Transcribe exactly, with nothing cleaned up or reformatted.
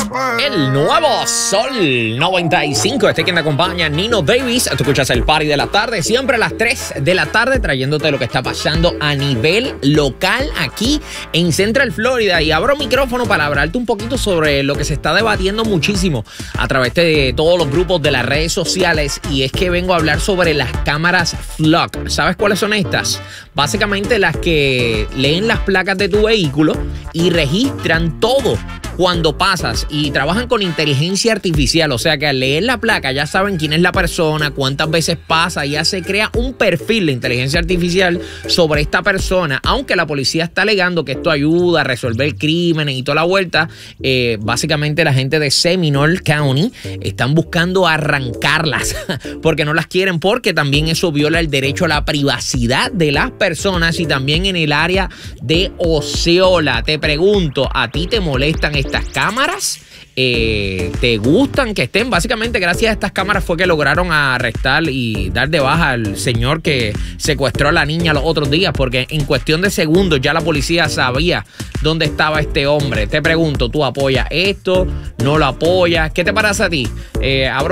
El nuevo Sol noventa y cinco. Este quien te acompaña, Nino Davis. Tú escuchas el party de la tarde, siempre a las tres de la tarde, trayéndote lo que está pasando a nivel local aquí en Central Florida. Y abro micrófono para hablarte un poquito sobre lo que se está debatiendo muchísimo a través de todos los grupos de las redes sociales. Y es que vengo a hablar sobre las cámaras Flock. ¿Sabes cuáles son estas? Básicamente las que leen las placas de tu vehículo y registran todo cuando pasas, y trabajan con inteligencia artificial. O sea que al leer la placa ya saben quién es la persona, cuántas veces pasa, ya se crea un perfil de inteligencia artificial sobre esta persona. Aunque la policía está alegando que esto ayuda a resolver crímenes y toda la vuelta, eh, básicamente la gente de Seminole County están buscando arrancarlas porque no las quieren, porque también eso viola el derecho a la privacidad de las personas. Y también en el área de Osceola, te pregunto, ¿a ti te molestan estas cámaras? Eh, ¿Te gustan que estén? Básicamente gracias a estas cámaras fue que lograron arrestar y dar de baja al señor que secuestró a la niña los otros días, porque en cuestión de segundos ya la policía sabía dónde estaba este hombre. Te pregunto, ¿tú apoyas esto? ¿No lo apoyas? ¿Qué te parece a ti? Eh, abro